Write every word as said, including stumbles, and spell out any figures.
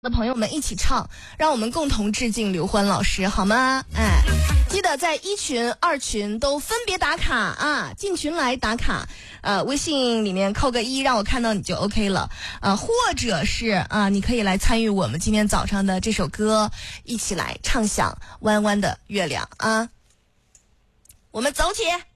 的朋友们一起唱，让我们共同致敬刘欢老师，好吗？哎，记得在一群、二群都分别打卡啊，进群来打卡，呃，微信里面扣个一，让我看到你就 OK 了，呃，或者是啊，你可以来参与我们今天早上的这首歌，一起来唱响弯弯的月亮啊，我们走起。